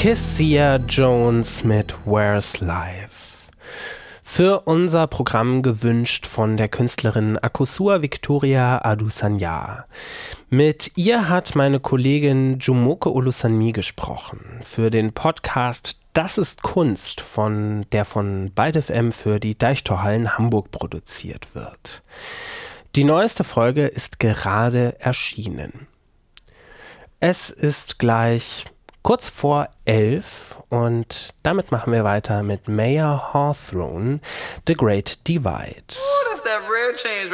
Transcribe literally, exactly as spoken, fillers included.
Kezia Jones mit Where's Life? Für unser Programm gewünscht von der Künstlerin Akosua Victoria Adusanya. Mit ihr hat meine Kollegin Jumoke Olusanmi gesprochen für den Podcast Das ist Kunst, von der von Byte F M für die Deichtorhallen Hamburg produziert wird. Die neueste Folge ist gerade erschienen. Es ist gleich kurz vor elf und damit machen wir weiter mit Mayer Hawthorne, The Great Divide. Ooh, that's that rare change